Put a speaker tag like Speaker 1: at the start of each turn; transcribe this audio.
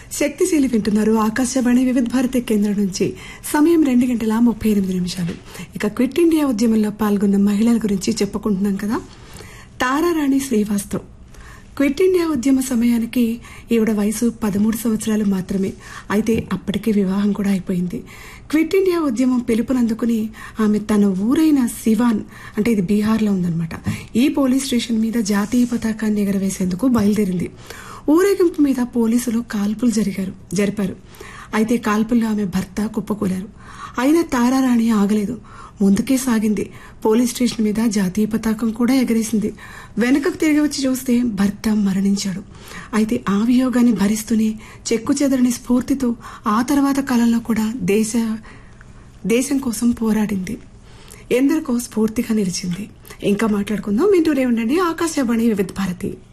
Speaker 1: శక్తిశీలి వింటున్నారు ఆకాశవాణి వివిధ భారతి కేంద్రం నుంచి. సమయం 2:38. ఇక క్విట్ ఇండియా ఉద్యమంలో పాల్గొన్న మహిళల గురించి చెప్పుకుంటున్నాం కదా. తారారాణి శ్రీవాస్తవ్ క్విట్ ఇండియా ఉద్యమ సమయానికి ఈవిడ వయసు 13 సంవత్సరాలు మాత్రమే. అయితే అప్పటికే వివాహం కూడా అయిపోయింది. క్విట్ ఇండియా ఉద్యమం పిలుపునందుకుని ఆమె తన ఊరైన సివాన్, అంటే ఇది బీహార్లో ఉందన్నమాట, ఈ పోలీస్ స్టేషన్ మీద జాతీయ పతాకాన్ని ఎగరవేసేందుకు బయలుదేరింది. ఊరేగింపు మీద పోలీసులు కాల్పులు జరిపారు. అయితే కాల్పుల్లో ఆమె భర్త కుప్పకూలారు. అయినా తారారాణి ఆగలేదు, ముందుకే సాగింది. పోలీస్ స్టేషన్ మీద జాతీయ పతాకం కూడా ఎగరేసింది. వెనుకకు తిరిగి వచ్చి చూస్తే భర్త మరణించాడు. అయితే ఆ వియోగాన్ని భరిస్తూనే చెక్కు చెదరని స్ఫూర్తితో ఆ తర్వాత కాలంలో కూడా దేశం కోసం పోరాడింది. ఎందరికో స్ఫూర్తిగా నిలిచింది. ఇంకా మాట్లాడుకుందాం. వింటూనే ఉండండి ఆకాశవాణి వివిధ భారతి.